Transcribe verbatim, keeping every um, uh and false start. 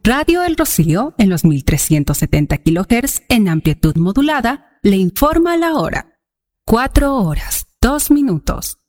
Radio El Rocío, en los mil trescientos setenta kilohertz en amplitud modulada, le informa la hora. Cuatro horas, dos minutos.